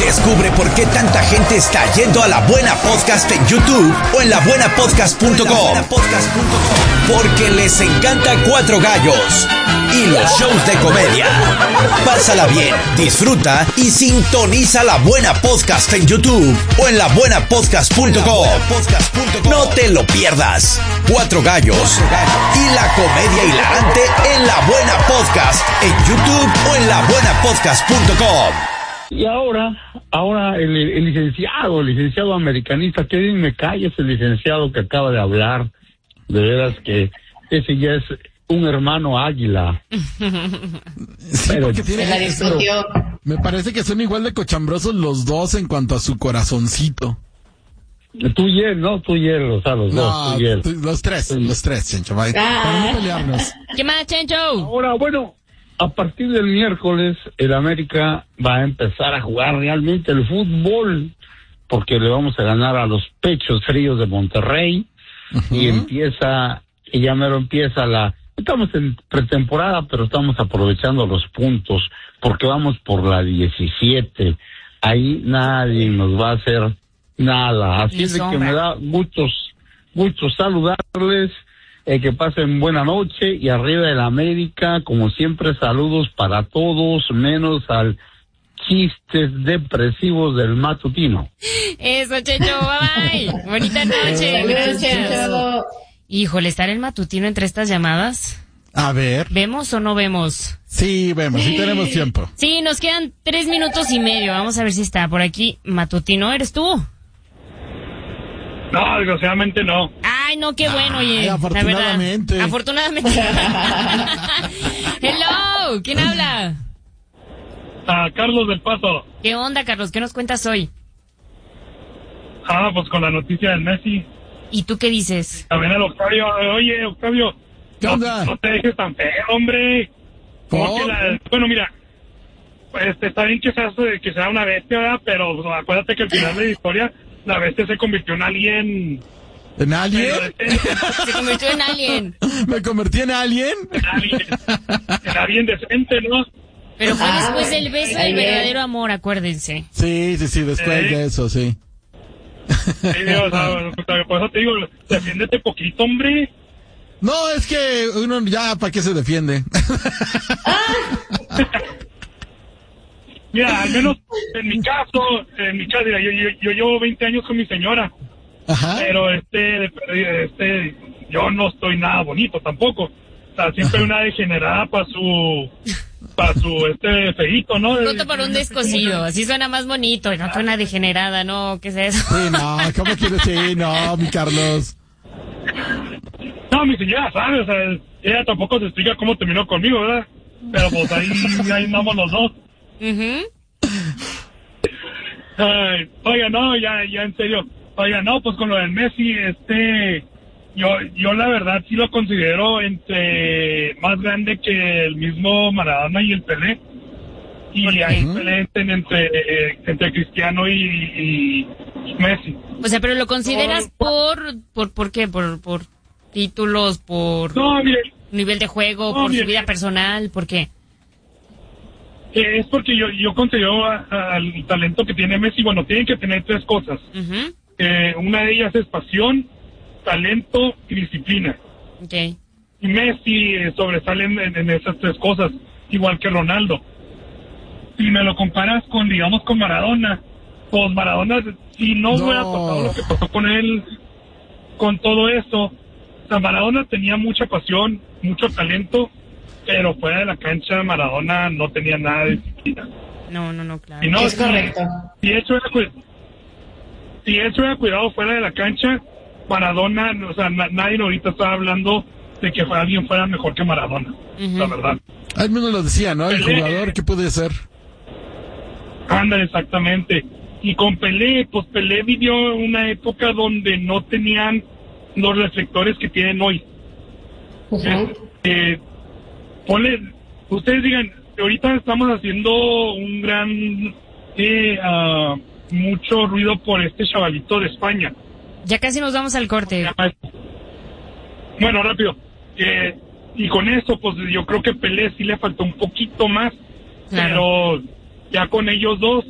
Descubre por qué tanta gente está yendo a La Buena Podcast en YouTube o en labuenapodcast.com. Porque les encanta Cuatro Gallos y los shows de comedia. Pásala bien, disfruta y sintoniza La Buena Podcast en YouTube o en labuenapodcast.com. No te lo pierdas. Cuatro Gallos y la comedia hilarante en La Buena Podcast en YouTube o en labuenapodcast.com. Y ahora el licenciado americanista, que bien me cae ese licenciado que acaba de hablar, de veras que ese ya es un hermano águila. Sí, pero tiene la discusión. Me parece que son igual de cochambrosos los dos en cuanto a su corazoncito. Tú y él, ¿no? Tú y él, o sea, los dos, tú y él. Los tres, Chencho, para no pelearnos. ¿Qué más, Chencho? Ahora, bueno, a partir del miércoles, el América va a empezar a jugar realmente el fútbol, porque le vamos a ganar a los Pechos Fríos de Monterrey, y ya mero empieza estamos en pretemporada, pero estamos aprovechando los puntos, porque vamos por la 17, ahí nadie nos va a hacer nada, así es de que me da gusto saludarles. Que pasen buena noche y arriba del América, como siempre, saludos para todos, menos al chistes depresivos del matutino. Eso, Checho, bye. Bonita noche, gracias. Híjole, ¿estará el matutino entre estas llamadas? A ver. ¿Vemos o no vemos? Sí, vemos, sí tenemos tiempo. Sí, nos quedan 3 minutos y medio, vamos a ver si está por aquí. Matutino, ¿eres tú? No, desgraciadamente no. Ay, no, qué bueno, oye. Afortunadamente. La verdad. Afortunadamente. Hello, ¿quién habla? Carlos del Paso. ¿Qué onda, Carlos? ¿Qué nos cuentas hoy? Pues con la noticia del Messi. ¿Y tú qué dices? También el Octavio. Oye, Octavio. ¿Qué onda? No te dejes tan feo, hombre. Bueno, mira. Está bien que sea una bestia, ¿verdad? Pero acuérdate que al final de la historia la bestia se convirtió en alguien. ¿En alien? Se convirtió en alien. ¿Me convertí en alien? En alguien decente, ¿no? Pero fue después del beso del verdadero amor, acuérdense. Sí, después de eso, sí. Sí, por eso te digo, defiéndete poquito, hombre. No, es que uno ya, ¿para qué se defiende? Mira, al menos en mi caso, mira, yo llevo 20 años con mi señora. Ajá. Pero yo no estoy nada bonito tampoco. O sea, siempre una degenerada para su feíto, ¿no? Pronto para un descosido, así suena más bonito, no suena degenerada, ¿no? ¿Qué es eso? Sí, no, ¿cómo quieres? Sí, no, mi Carlos. No, mi señora sabe, o sea, ella tampoco se explica cómo terminó conmigo, ¿verdad? Pero pues ahí andamos los dos. Oiga, no, ya en serio. Oiga, no, pues con lo del Messi, yo la verdad sí lo considero más grande que el mismo Maradona y el Pelé. Y hay Pelé entre Cristiano y Messi. O sea, pero lo consideras ¿por qué? ¿Por títulos, por nivel de juego, por su vida personal? ¿Por qué? Es porque yo considero al talento que tiene Messi, bueno, tienen que tener 3 cosas. Una de ellas es pasión, talento y disciplina. Okay. Y Messi sobresale en esas 3 cosas, igual que Ronaldo. Si me lo comparas con Maradona, pues Maradona, si no hubiera pasado lo que pasó con él, con todo eso, o sea, Maradona tenía mucha pasión, mucho talento, pero fuera de la cancha Maradona no tenía nada de disciplina. No, claro. Y no, es correcto. Si él se hubiera cuidado fuera de la cancha, Maradona, o sea, nadie ahorita está hablando de que alguien fuera mejor que Maradona, la verdad. Al menos lo decía, ¿no? El jugador que puede ser. Ándale, exactamente. Y con Pelé, pues Pelé vivió una época donde no tenían los reflectores que tienen hoy. Ustedes digan, ahorita estamos haciendo un gran mucho ruido por este chavalito de España. Ya casi nos vamos al corte. Bueno, rápido. Y con eso, pues yo creo que Pelé sí le faltó un poquito más, claro. Pero ya con ellos dos